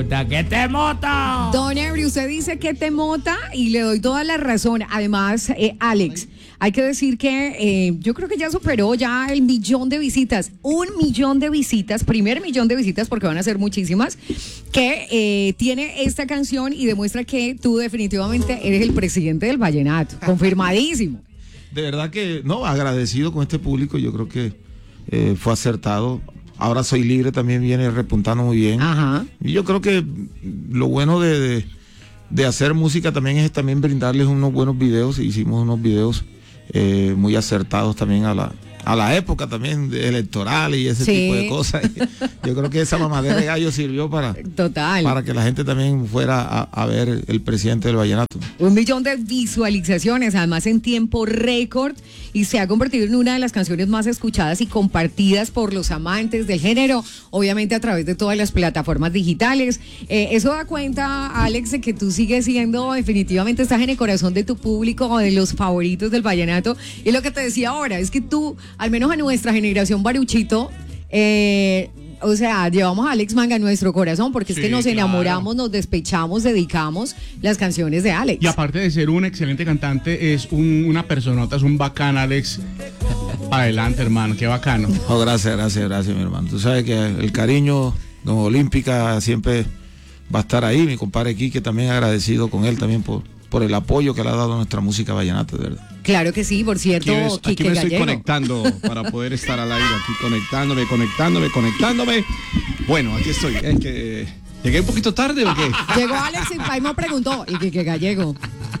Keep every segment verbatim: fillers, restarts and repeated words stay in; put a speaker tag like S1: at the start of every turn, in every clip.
S1: ¿Qué te mota?
S2: Don Ebri, usted dice que te mota y le doy toda la razón. Además, eh, Alex, hay que decir que eh, yo creo que ya superó ya el millón de visitas. Un millón de visitas, primer millón de visitas, porque van a ser muchísimas, que eh, tiene esta canción y demuestra que tú definitivamente eres el presidente del vallenato. Confirmadísimo.
S3: De verdad que, no, agradecido con este público. Yo creo que eh, fue acertado. Ahora Soy Libre también viene repuntando muy bien.
S2: Ajá.
S3: Y yo creo que lo bueno de, de, de hacer música también es también brindarles unos buenos videos. Hicimos unos videos eh, muy acertados también a la, a la época también de electoral y ese
S2: sí.
S3: tipo de cosas. Yo creo que esa mamadera de gallo sirvió para,
S2: Total.
S3: para que la gente también fuera a, a ver el presidente del vallenato.
S2: Un millón de visualizaciones, además en tiempo récord, y se ha convertido en una de las canciones más escuchadas y compartidas por los amantes del género, obviamente a través de todas las plataformas digitales. Eh, eso da cuenta, Alex, de que tú sigues siendo, definitivamente estás en el corazón de tu público o de los favoritos del vallenato. Y lo que te decía ahora es que tú, al menos a nuestra generación Baruchito, eh, o sea, llevamos a Alex Manga en nuestro corazón porque sí, es que nos enamoramos, claro. Nos despechamos, dedicamos las canciones de Alex.
S4: Y aparte de ser un excelente cantante, es un, una personota, es un bacán, Alex. Adelante, hermano, qué bacano.
S3: Oh, gracias, gracias, gracias, mi hermano. Tú sabes que el cariño de Olímpica siempre va a estar ahí. Mi compadre Quique también agradecido con él también por, por el apoyo que le ha dado a nuestra música vallenata, de verdad.
S2: Claro que sí, por cierto,
S5: aquí, es, aquí
S2: Quique
S5: me estoy
S2: Gallego.
S5: Conectando para poder estar al aire, aquí conectándome, conectándome, conectándome. Bueno, aquí estoy. Es que llegué un poquito tarde o qué.
S2: Llegó Alex y Pai me preguntó, ¿y Quique Gallego?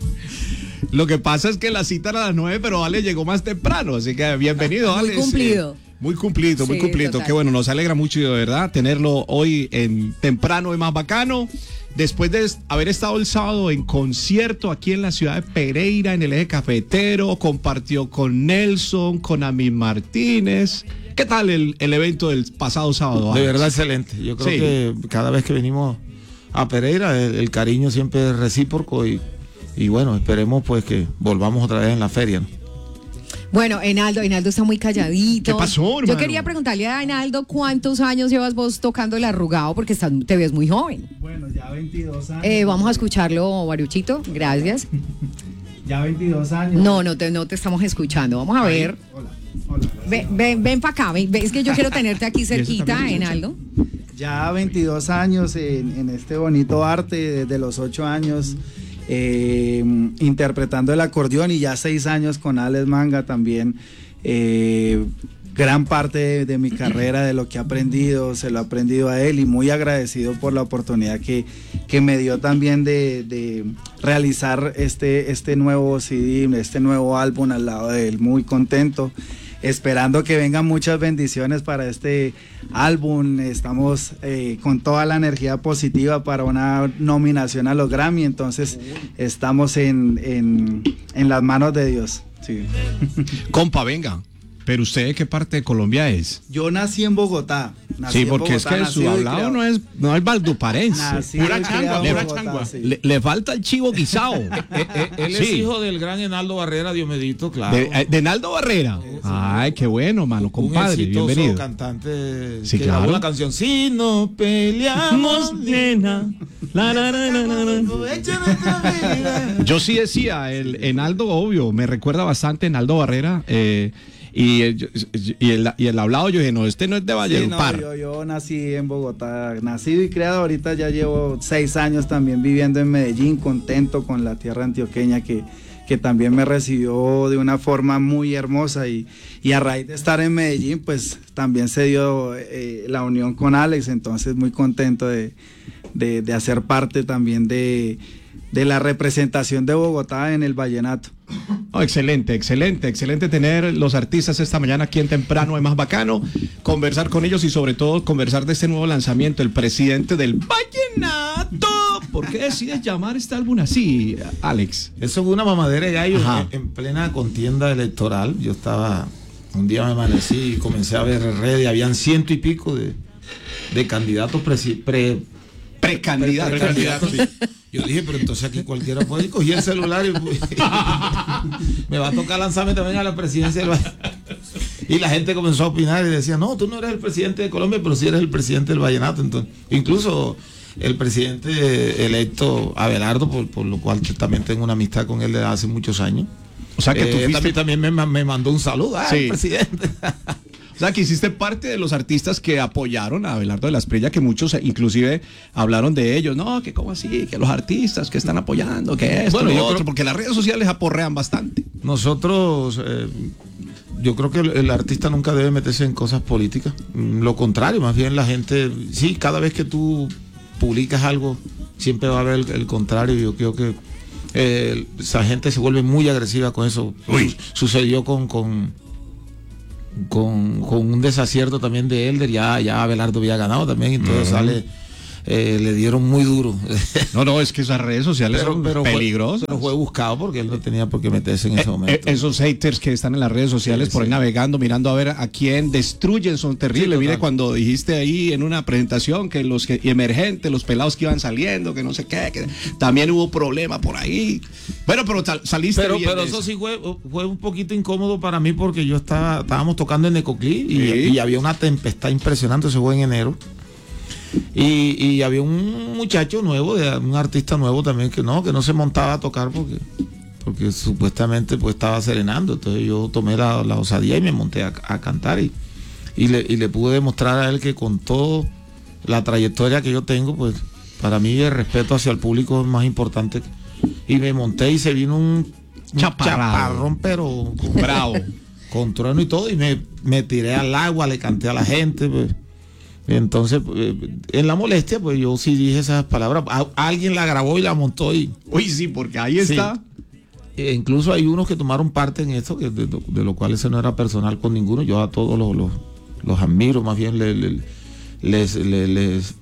S5: Lo que pasa es que la cita era a las nueve, pero Ale llegó más temprano, así que bienvenido, Ale.
S2: Muy cumplido.
S5: Eh, muy cumplido, muy
S2: sí,
S5: cumplido.
S2: total.
S5: Qué bueno, nos alegra mucho, de verdad, tenerlo hoy en temprano y más bacano. Después de haber estado el sábado en concierto aquí en la ciudad de Pereira, en el eje cafetero, compartió con Nelson, con Amir Martínez. ¿Qué tal el, el evento del pasado sábado, Alex?
S3: De verdad excelente. Yo creo sí. que cada vez que venimos a Pereira, el, el cariño siempre es recíproco y, y bueno, esperemos pues que volvamos otra vez en la feria, ¿no?
S2: Bueno, Enaldo, Enaldo está muy calladito.
S5: ¿Qué pasó, hermano?
S2: Yo quería preguntarle a Enaldo cuántos años llevas vos tocando el arrugado, porque estás, te ves muy joven.
S6: Bueno, ya veintidós años.
S2: Eh, vamos a escucharlo, Baruchito, gracias.
S6: Ya veintidós años.
S2: No, no te, no te estamos escuchando, vamos a ver.
S6: Hola, hola.
S2: Ven, ven, ven para acá, ven, es que yo quiero tenerte aquí cerquita, Enaldo.
S6: Ya veintidós años en, en este bonito arte, desde los ocho años. Eh, interpretando el acordeón y ya seis años con Alex Manga también. Eh, gran parte de, de mi carrera, de lo que he aprendido, se lo he aprendido a él y muy agradecido por la oportunidad que, que me dio también de, de realizar este, este nuevo C D, este nuevo álbum al lado de él. Muy contento. Esperando que vengan muchas bendiciones para este álbum. Estamos eh, con toda la energía positiva para una nominación a los Grammy, entonces estamos en, en, en las manos de Dios. Sí.
S5: Compa, venga. Pero usted, ¿de qué parte de Colombia es?
S6: Yo nací en Bogotá. Nací
S5: sí,
S6: en
S5: porque
S6: Bogotá,
S5: es que su hablado no es, no es valduparense.
S4: Pura changua,
S5: le,
S4: pura changua.
S6: Sí.
S5: Le, le falta el chivo guisado.
S3: eh, eh, él
S5: Sí.
S3: es hijo del gran Enaldo Barrera, Diomedito, claro.
S5: De, eh, de Naldo Barrera. Sí. Ay, qué bueno, mano, compadre,
S3: un exitoso
S5: bienvenido.
S3: Cantante
S5: Sí,
S3: que
S5: claro.
S3: grabó la canción Si no peleamos,
S4: nena. La, la, la, la, la, la.
S5: Yo sí decía, el Enaldo, obvio, me recuerda bastante a Enaldo Barrera. Eh, Y el, y, el, y el hablado, yo dije, no, este no es de Valledupar.
S6: Sí, no, yo, yo nací en Bogotá, nacido y criado, ahorita ya llevo seis años también viviendo en Medellín, contento con la tierra antioqueña que, que también me recibió de una forma muy hermosa y, y a raíz de estar en Medellín, pues también se dio eh, la unión con Alex, entonces muy contento de, de, de hacer parte también de, de la representación de Bogotá en el vallenato.
S5: Oh, excelente, excelente, excelente tener los artistas esta mañana aquí en Temprano es Más Bacano, conversar con ellos y sobre todo conversar de este nuevo lanzamiento, el presidente del vallenato. ¿Por qué decides llamar este álbum así, Alex?
S3: Eso fue una mamadera de gallo en, en plena contienda electoral. Yo estaba, un día me amanecí y comencé a ver redes, habían ciento y pico de, de candidatos presi, pre,
S5: precandidatos.
S3: Pre, precandidatos. Sí. Yo dije, pero entonces aquí cualquiera puede ir, cogí el celular y me va a tocar lanzarme también a la presidencia del vallenato. Y la gente comenzó a opinar y decía, no, tú no eres el presidente de Colombia, pero sí eres el presidente del vallenato. Entonces, incluso el presidente electo Abelardo, por, por lo cual también tengo una amistad con él desde hace muchos años.
S5: O sea que tú
S3: Eh,
S5: fuiste...
S3: también, también me, me mandó un saludo al
S5: Sí.
S3: presidente.
S5: O sea, que hiciste parte de los artistas que apoyaron a Abelardo de la Espriella, que muchos eh, inclusive hablaron de ellos, no, que cómo así, que los artistas que están apoyando, que esto,
S3: Bueno,
S5: lo
S3: yo
S5: otro,
S3: creo-
S5: porque las redes sociales aporrean bastante.
S3: Nosotros, eh, yo creo que el, el artista nunca debe meterse en cosas políticas. Mm, Lo contrario, más bien la gente, sí, cada vez que tú publicas algo, siempre va a haber el, el contrario. Yo creo que eh, esa gente se vuelve muy agresiva con eso.
S5: Uy.
S3: Sucedió con, con, con, con un desacierto también de Elder, ya, ya Abelardo había ganado también, entonces sale, eh, le dieron muy duro.
S5: No, no, es que esas redes sociales son
S3: fue-
S5: peligrosas.
S3: pero fue buscado porque él no tenía por qué meterse en
S5: Eh,
S3: ese momento.
S5: eh, esos haters que están en las redes sociales
S3: Sí,
S5: por ahí
S3: sí.
S5: navegando, mirando a ver a quién destruyen, son terribles.
S3: Sí,
S5: Mire,
S3: total.
S5: cuando dijiste ahí en una presentación que los que emergentes, los pelados que iban saliendo, que no sé qué, que también hubo problema por ahí. Bueno, pero tal- saliste
S3: Pero,
S5: bien
S3: pero
S5: de
S3: eso sí fue, fue un poquito incómodo para mí porque yo estaba, estábamos tocando en Necoclí y,
S5: Sí.
S3: y había una tempestad impresionante, eso fue en enero. Y, y había un muchacho nuevo, de- un artista nuevo también que no, que no se montaba a tocar porque, porque supuestamente pues estaba serenando. Entonces yo tomé la, la osadía y me monté a, a cantar y, y, le, y le pude demostrar a él que con toda la trayectoria que yo tengo, pues para mí el respeto hacia el público es más importante. Y me monté y se vino un, un
S5: Chaparrado.
S3: chaparrón, pero con,
S5: Bravo.
S3: con trueno y todo, y me, me tiré al agua, le canté a la gente, pues. Entonces, eh, en la molestia, pues yo sí dije esas palabras. A- alguien la grabó y la montó y
S5: Uy, sí, porque ahí
S3: Sí.
S5: está.
S3: e incluso hay unos que tomaron parte en esto, que de, de- de lo cual ese no era personal con ninguno. Yo a todos los, los, los admiro, más bien le- le- les, les, les,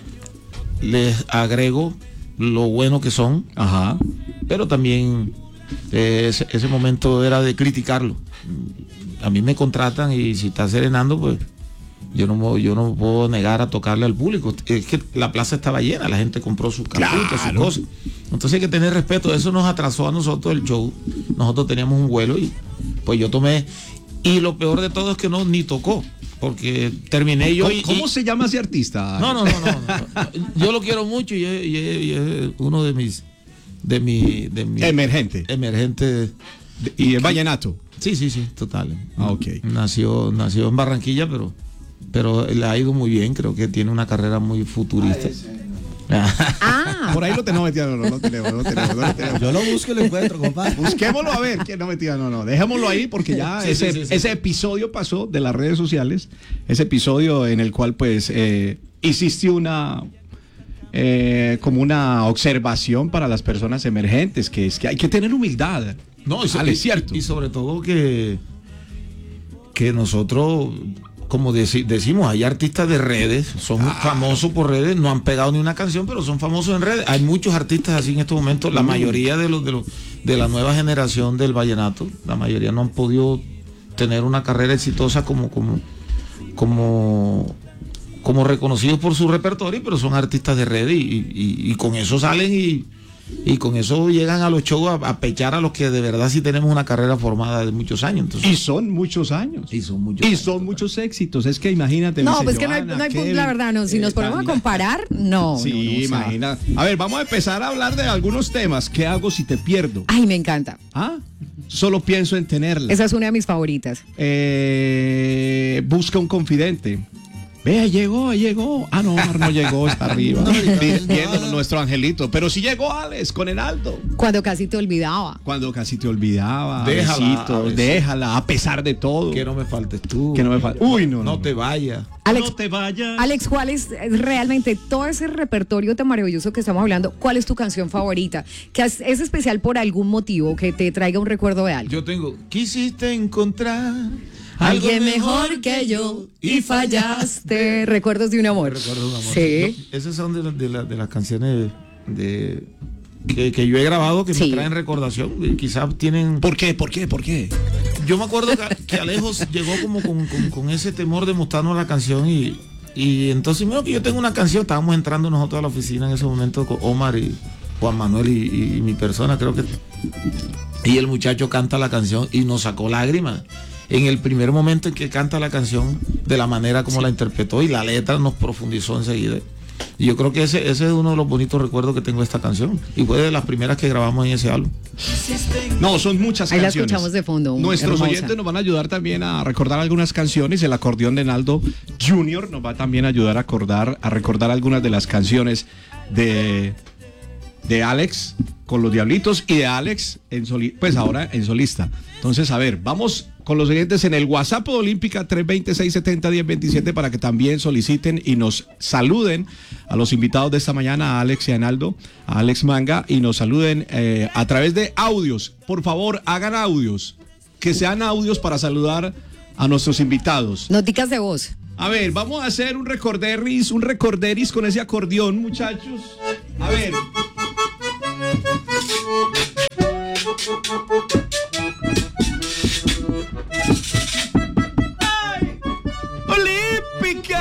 S3: les agrego lo bueno que son,
S5: Ajá.
S3: pero también eh, ese, ese momento era de criticarlo. A mí me contratan y si está serenando, pues yo no, mo- yo no puedo negar a tocarle al público. Es que la plaza estaba llena, la gente compró sus carritos, sus
S5: Claro.
S3: cosas. Entonces hay que tener respeto. Eso nos atrasó a nosotros el show. Nosotros teníamos un vuelo y pues yo tomé. Y lo peor de todo es que no ni tocó, porque terminé yo.
S5: ¿Cómo,
S3: y,
S5: cómo
S3: y-
S5: se llama ese artista?
S3: no, no, no, no, no. Yo lo quiero mucho y es, y es- y es uno de mis, de mi, de mi
S5: Emergente.
S3: emergente.
S5: De- y es vallenato.
S3: Sí, sí, sí, total.
S5: Ah, ok.
S3: Nació, nació en Barranquilla, pero, pero le ha ido muy bien. Creo que tiene una carrera muy futurista.
S2: Ah,
S5: Por ahí lo tenemos metido, no, no, no tenemos, no tenemos, no lo tenemos.
S7: Yo lo busco y lo encuentro, compadre.
S5: Busquémoslo a ver quién no metía, no, no, dejémoslo ahí porque ya
S3: Sí,
S5: ese,
S3: sí, sí, sí.
S5: ese episodio pasó de las redes sociales, ese episodio en el cual pues eh, hiciste una eh, como una observación para las personas emergentes, que es que hay que tener humildad.
S3: No, y, so-
S5: Ale,
S3: y-
S5: cierto.
S3: y sobre todo que, que nosotros, como deci- decimos, hay artistas de redes, son famosos por redes, no han pegado ni una canción, pero son famosos en redes. Hay muchos artistas así en estos momentos, la mayoría de los de los de la nueva generación del vallenato, la mayoría no han podido tener una carrera exitosa como como como como reconocidos por su repertorio, pero son artistas de redes y, y- y con eso salen y y con eso llegan a los shows a, a pechar a los que de verdad sí tenemos una carrera formada de muchos años. Entonces,
S5: Y son muchos años.
S3: y son muchos.
S5: Y
S3: años.
S5: son muchos éxitos. Es que imagínate.
S2: no,
S5: dice
S2: pues que no hay,
S5: Joana,
S2: no hay punto,
S5: Kevin,
S2: la verdad, no. Si
S5: eh,
S2: nos ponemos a
S5: Tania.
S2: comparar, no.
S5: Sí,
S2: no, no, o sea,
S5: imagina. A ver, vamos a empezar a hablar de algunos temas. ¿Qué hago si te pierdo?
S2: Ay, me encanta.
S5: ¿Ah? Solo pienso en tenerla.
S2: Esa es una de mis favoritas.
S5: Eh, busca un confidente. Vea, llegó, llegó. Ah, no, Omar no llegó, está arriba. Viendo nuestro angelito. Pero sí llegó Alex con Heraldo.
S2: Cuando casi te olvidaba.
S5: Cuando casi te olvidaba.
S3: Déjala,
S5: Besitos,
S3: a veces.
S5: déjala, a pesar de todo.
S3: Que no me faltes tú.
S5: Que no me falta. Uy, no, no.
S3: No
S5: no.
S3: te vayas.
S2: Alex,
S5: No te vayas.
S2: Alex, ¿cuál es eh, realmente todo ese repertorio tan maravilloso que estamos hablando? ¿Cuál es tu canción favorita? Que es, es especial por algún motivo, que te traiga un recuerdo de algo.
S3: Yo tengo, quisiste encontrar
S2: Alguien mejor que yo y fallaste. Recuerdos de un amor.
S3: Recuerdo un amor.
S2: Sí.
S3: No, esas son de, la- de, la- de las canciones de que, que yo he grabado que
S2: Sí.
S3: me traen recordación. Y quizás tienen.
S5: ¿Por qué? ¿Por qué? ¿Por qué?
S3: Yo me acuerdo que, que Alejos llegó como con, con- con ese temor de mostrarnos la canción y, y entonces, bueno, que yo tengo una canción, estábamos entrando nosotros a la oficina en ese momento con Omar y Juan Manuel y, y- y mi persona, creo que. Y el muchacho canta la canción y nos sacó lágrimas. En el primer momento en que canta la canción, de la manera como la interpretó y la letra nos profundizó enseguida. Y yo creo que ese, ese es uno de los bonitos recuerdos que tengo de esta canción. Y fue de las primeras que grabamos en ese álbum.
S5: No, son muchas
S2: Ahí la
S5: canciones.
S2: escuchamos de fondo.
S5: Nuestros
S2: hermosa.
S5: oyentes nos van a ayudar también a recordar algunas canciones. El acordeón de Naldo junior nos va también a ayudar a acordar, a recordar algunas de las canciones de, de Alex con los Diablitos y de Alex en soli, pues ahora en solista. Entonces, a ver, vamos con los oyentes en el WhatsApp de Olímpica tres dos seis, siete cero, uno cero dos siete para que también soliciten y nos saluden a los invitados de esta mañana, a Alex y a Naldo, a Alex Manga, y nos saluden eh, a través de audios. Por favor, hagan audios, que sean audios para saludar a nuestros invitados.
S2: Noticas de voz.
S5: A ver, vamos a hacer un recorderis, un recorderis con ese acordeón, muchachos. A ver.